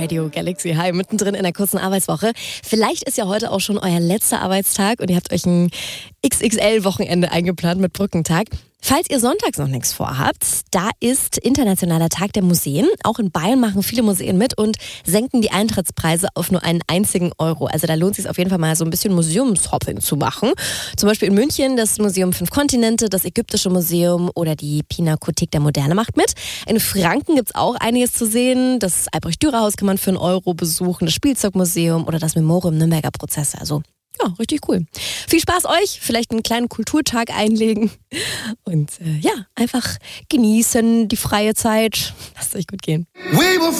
Radio Galaxy High, mittendrin in der kurzen Arbeitswoche. Vielleicht ist ja heute auch schon euer letzter Arbeitstag und ihr habt euch ein XXL-Wochenende eingeplant mit Brückentag. Falls ihr sonntags noch nichts vorhabt, da ist Internationaler Tag der Museen. Auch in Bayern machen viele Museen mit und senken die Eintrittspreise auf nur einen einzigen Euro. Also da lohnt es sich auf jeden Fall mal so ein bisschen Museumshopping zu machen. Zum Beispiel in München das Museum 5 Kontinente, das Ägyptische Museum oder die Pinakothek der Moderne macht mit. In Franken gibt es auch einiges zu sehen. Das Albrecht-Dürer-Haus kann man für einen Euro besuchen, das Spielzeugmuseum oder das Memorium Nürnberger Prozesse. Also ja, richtig cool. Viel Spaß euch, vielleicht einen kleinen Kulturtag einlegen und einfach genießen die freie Zeit. Lasst euch gut gehen.